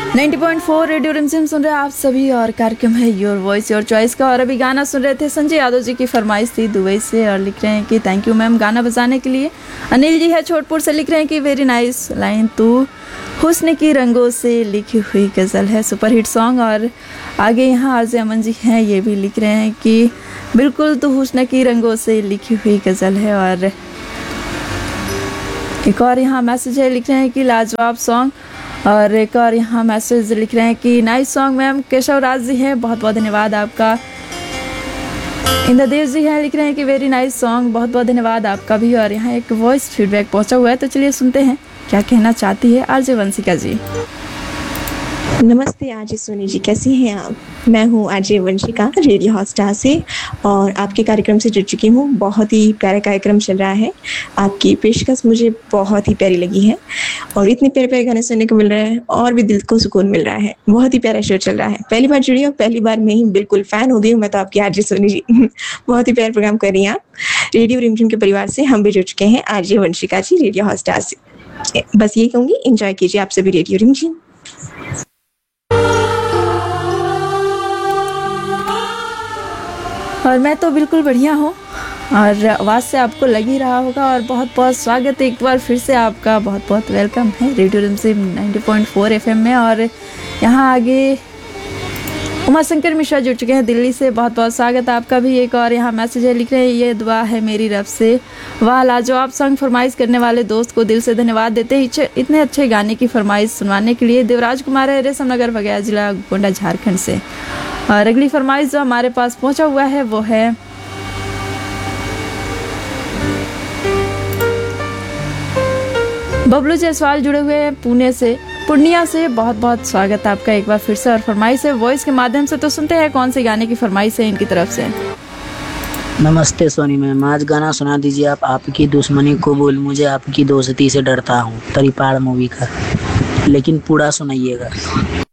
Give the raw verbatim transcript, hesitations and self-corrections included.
नब्बे पॉइंट चार रेडियो रिमझिम सुन रहे हैं आप सभी और कार्यक्रम है योर वॉइस योर चॉइस का। और अभी गाना सुन रहे थे संजय यादव जी की फरमाइश थी दुबई से और लिख रहे हैं कि थैंक यू मैम गाना बजाने के लिए। अनिल जी है छोटपुर से लिख रहे हैं कि वेरी नाइस लाइन तू हुस्न की रंगों से लिखी हुई गज़ल है, सुपर हिट सॉन्ग। और आगे यहाँ आरजे अमन जी हैं, ये भी लिख रहे हैं कि बिल्कुल तू हुस्न की रंगों से लिखी हुई गज़ल है। और एक और यहाँ मैसेज है, लिख रहे हैं कि लाजवाब सॉन्ग। और एक और यहाँ मैसेज लिख रहे हैं कि nice song ma'am. Keshav Raj ji हैं, बहुत बहुत धन्यवाद आपका। इंद्रदेव जी हैं, लिख रहे हैं कि वेरी नाइस सॉन्ग, बहुत बहुत धन्यवाद आपका भी। और यहाँ एक वॉइस फीडबैक पहुँचा हुआ है, तो चलिए सुनते हैं क्या कहना चाहती है आरजे वंशिका जी। नमस्ते आरजे सोनी जी, कैसी हैं आप? मैं हूँ आरजे वंशिका रेडियो हॉटस्टार से और आपके कार्यक्रम से जुड़ चुकी हूँ। बहुत ही प्यारा कार्यक्रम चल रहा है, आपकी पेशकश मुझे बहुत ही प्यारी लगी है और इतने प्यारे प्यारे गाने सुनने को मिल रहे हैं और भी दिल को सुकून मिल रहा है। बहुत ही प्यारा शो चल रहा है। पहली बार जुड़ी हूँ, पहली बार में ही बिल्कुल फ़ैन हो गई हूँ मैं तो आपकी आरजे सोनी जी। बहुत ही प्यारा प्रोग्राम कर रही हैं आप। रेडियो रिमझिम के परिवार से हम भी जुड़ चुके हैं आरजे वंशिका जी रेडियो हॉटस्टार से। बस ये कहूँगी, एंजॉय कीजिए आप सभी रेडियो रिमझिम। और मैं तो बिल्कुल बढ़िया हूँ और आवाज़ से आपको लग ही रहा होगा। और बहुत बहुत स्वागत है एक बार फिर से आपका, बहुत बहुत वेलकम है रेडियो रिमझिम नब्बे पॉइंट चार एफएम में। और यहाँ आगे उमा शंकर मिश्रा जुड़ चुके हैं दिल्ली से, बहुत बहुत स्वागत है आपका भी। एक और यहाँ मैसेज है, लिख रहे हैं ये दुआ है मेरी रब से। वाह लाजवाब सॉन्ग फरमाइश करने वाले दोस्त को दिल से धन्यवाद देते हैं इतने अच्छे गाने की फरमाइश सुनवाने के लिए। देवराज कुमार है, रेशम नगर वगैरह जिला गोंडा झारखंड से। और अगली फरमाइश जो हमारे पास पहुंचा हुआ है वो है बबलू जायसवाल, जुड़े हुए हैं पुणे से, पूर्णिया से। बहुत बहुत स्वागत है आपका एक बार फिर से। और फरमाइश है वॉइस के माध्यम से, तो सुनते हैं कौन से गाने की फरमाइश है इनकी तरफ से। नमस्ते सोनी मैम, आज गाना सुना दीजिए आप आपकी दुश्मनी को बोल मुझे आपकी दोस्ती से डरता हूँ, तरीपाड़ मूवी का, लेकिन पूरा सुनाइएगा।